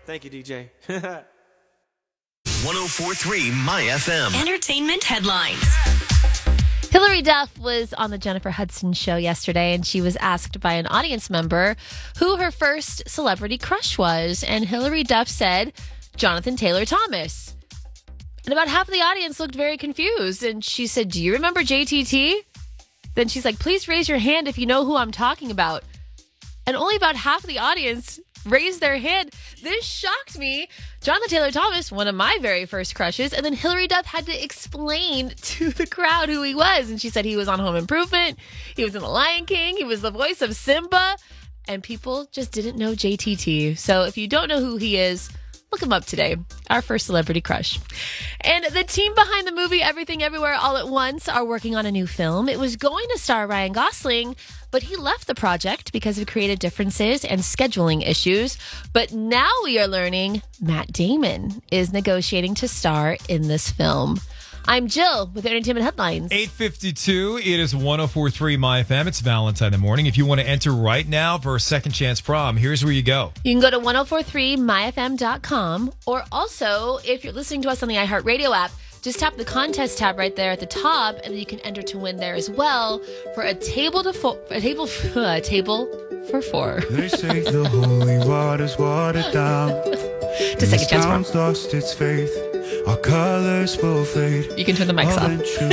Thank you, DJ. 104.3 My FM. Entertainment headlines. Hilary Duff was on the Jennifer Hudson show yesterday, and she was asked by an audience member who her first celebrity crush was. And Hilary Duff said, Jonathan Taylor Thomas. And about half of the audience looked very confused. And she said, do you remember JTT? Then she's like, please raise your hand if you know who I'm talking about. And only about half of the audience raised their hand. This shocked me. Jonathan Taylor Thomas, one of my very first crushes. And then Hilary Duff had to explain to the crowd who he was. And she said he was on Home Improvement. He was in The Lion King. He was the voice of Simba. And people just didn't know JTT. So if you don't know who he is, look him up today. Our first celebrity crush. And the team behind the movie Everything Everywhere All at Once are working on a new film. It was going to star Ryan Gosling, but he left the project because of creative differences and scheduling issues. But now we are learning Matt Damon is negotiating to star in this film. I'm Jill with Entertainment Headlines. 8:52. It is 104.3 My FM. It's Valentine in the morning. If you want to enter right now for a second chance prom, here's where you go. You can go to 1043myfm.com, or also, if you're listening to us on the iHeartRadio app, just tap the contest tab right there at the top, and then you can enter to win there as well for a table for four. They say the holy water's watered down. To second chance prom. Lost its faith. Our colors will fade. You can turn the mics off.